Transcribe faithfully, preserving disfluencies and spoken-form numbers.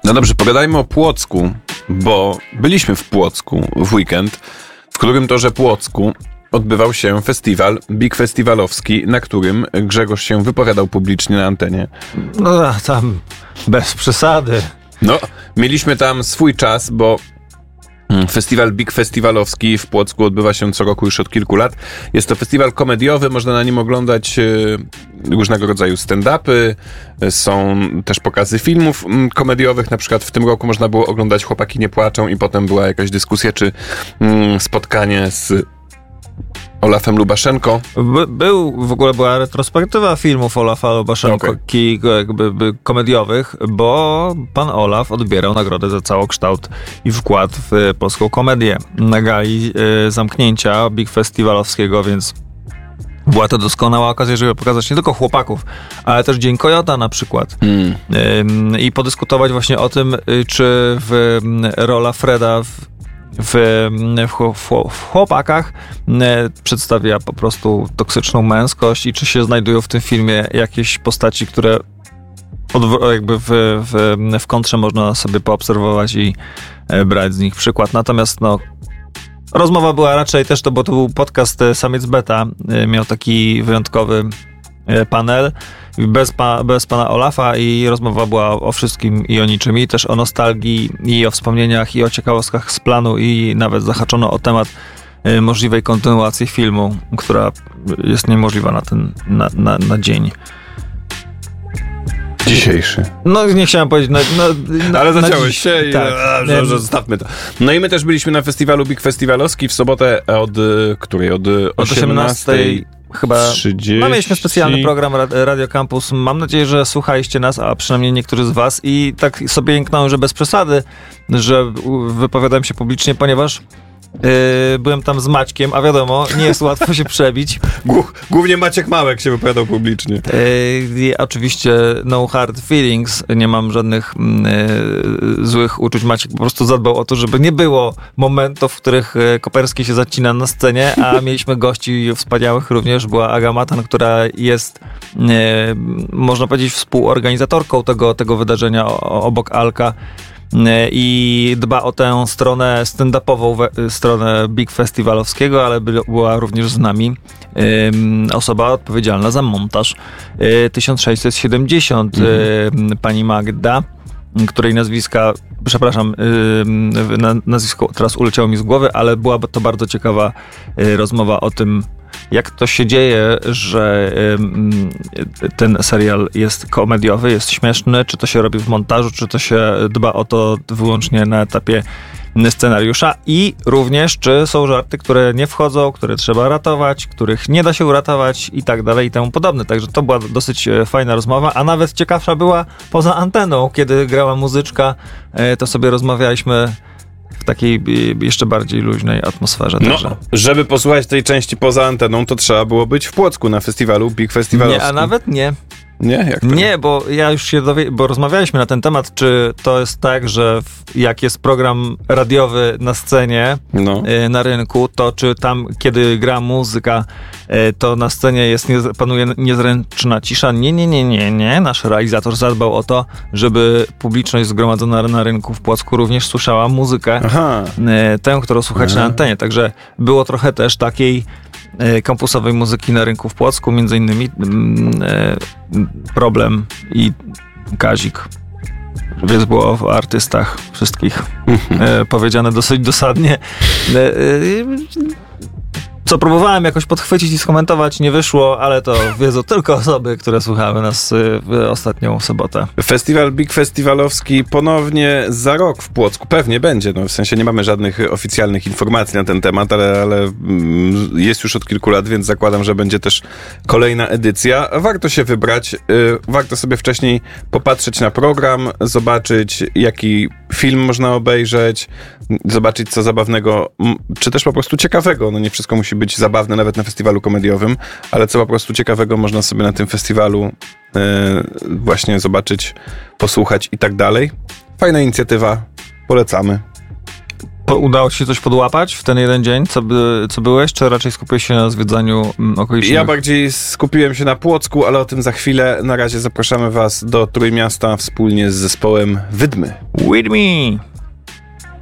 No dobrze, pogadajmy o Płocku, bo byliśmy w Płocku w weekend, w którym toże Płocku odbywał się festiwal, Big Festiwalowski, na którym Grzegorz się wypowiadał publicznie na antenie. No tam bez przesady. No, mieliśmy tam swój czas, bo festiwal Big Festiwalowski w Płocku odbywa się co roku już od kilku lat. Jest to festiwal komediowy, można na nim oglądać różnego rodzaju stand-upy, są też pokazy filmów komediowych, na przykład w tym roku można było oglądać Chłopaki nie płaczą i potem była jakaś dyskusja, czy spotkanie z Olafem Lubaszenko. By, był, w ogóle była retrospektywa filmów Olafa Lubaszenko, okay. jakby by, komediowych, bo pan Olaf odbierał nagrodę za całokształt i wkład w polską komedię na gali y, zamknięcia Big Festiwalowskiego, więc była to doskonała okazja, żeby pokazać nie tylko chłopaków, ale też Dzień Kojota na przykład. Mm. Y, I podyskutować właśnie o tym, y, czy w, y, rola Freda w W, w, w chłopakach przedstawia po prostu toksyczną męskość i czy się znajdują w tym filmie jakieś postaci, które odw- jakby w, w, w kontrze można sobie poobserwować i brać z nich przykład. Natomiast no, rozmowa była raczej też, to, bo to był podcast Samiec Beta, miał taki wyjątkowy panel bez, pa, bez pana Olafa i rozmowa była o wszystkim i o niczym, i też o nostalgii, i o wspomnieniach, i o ciekawostkach z planu, i nawet zahaczono o temat y, możliwej kontynuacji filmu, która jest niemożliwa na ten na, na, na dzień dzisiejszy. No nie chciałem powiedzieć na, na, na, ale zaciąłeś się i tak. a, że, że zostawmy to. No i my też byliśmy na festiwalu Big Festiwalowski w sobotę od której? Od osiemnastej chyba. trzydzieści No, mieliśmy specjalny program Radio Campus. Mam nadzieję, że słuchaliście nas, a przynajmniej niektórzy z was, i tak sobie jęknąłem, że bez przesady, że wypowiadałem się publicznie, ponieważ Yy, byłem tam z Maćkiem, a wiadomo, nie jest łatwo się przebić. Głównie Maciek Małek się wypowiadał publicznie. Yy, oczywiście no hard feelings, nie mam żadnych yy, złych uczuć. Maciek po prostu zadbał o to, żeby nie było momentów, w których Koperski się zacina na scenie, a mieliśmy gości wspaniałych również. Była Aga Matan, która jest, yy, można powiedzieć, współorganizatorką tego, tego wydarzenia o, obok Alka. I dba o tę stronę stand-upową, stronę Big Festiwalowskiego, ale była również z nami um, osoba odpowiedzialna za montaż um, tysiąc sześćset siedemdziesiąt, mhm. um, pani Magda, której nazwiska, przepraszam, um, nazwisko teraz uleciało mi z głowy, ale była to bardzo ciekawa um, rozmowa o tym, jak to się dzieje, że y, ten serial jest komediowy, jest śmieszny, czy to się robi w montażu, czy to się dba o to wyłącznie na etapie scenariusza, i również czy są żarty, które nie wchodzą, które trzeba ratować, których nie da się uratować i tak dalej i temu podobne. Także to była dosyć fajna rozmowa, a nawet ciekawsza była poza anteną, kiedy grała muzyczka, y, to sobie rozmawialiśmy w takiej jeszcze bardziej luźnej atmosferze. No, także. Żeby posłuchać tej części poza anteną, to trzeba było być w Płocku na festiwalu Big Festiwalowskim. Nie, a nawet nie. Nie? Jak to nie, nie, bo ja już się dowie... bo rozmawialiśmy na ten temat, czy to jest tak, że w... jak jest program radiowy na scenie, no. y, na rynku, to czy tam, kiedy gra muzyka, y, to na scenie jest nie... panuje niezręczna cisza. Nie, nie, nie, nie, nie. Nasz realizator zadbał o to, żeby publiczność zgromadzona na rynku w Płocku również słyszała muzykę, y, tę, którą słuchać Aha. na antenie. Także było trochę też takiej kampusowej muzyki na rynku w Płocku, między innymi e, Problem i Kazik. Więc było o artystach wszystkich e, powiedziane dosyć dosadnie. E, e, co próbowałem jakoś podchwycić i skomentować, nie wyszło, ale to wiedzą tylko osoby, które słuchały nas w ostatnią sobotę. Festiwal Big Festiwalowski ponownie za rok w Płocku. Pewnie będzie, no w sensie nie mamy żadnych oficjalnych informacji na ten temat, ale, ale jest już od kilku lat, więc zakładam, że będzie też kolejna edycja. Warto się wybrać, warto sobie wcześniej popatrzeć na program, zobaczyć, jaki film można obejrzeć, zobaczyć co zabawnego, czy też po prostu ciekawego. No nie wszystko musi być zabawne nawet na festiwalu komediowym, ale co po prostu ciekawego można sobie na tym festiwalu yy, właśnie zobaczyć, posłuchać i tak dalej. Fajna inicjatywa, polecamy. Po, udało ci się coś podłapać w ten jeden dzień, co, by, co byłeś, czy raczej skupiłeś się na zwiedzaniu mm, okolicznych? Ja bardziej skupiłem się na Płocku, ale o tym za chwilę. Na razie zapraszamy was do Trójmiasta wspólnie z zespołem Wydmy. With me!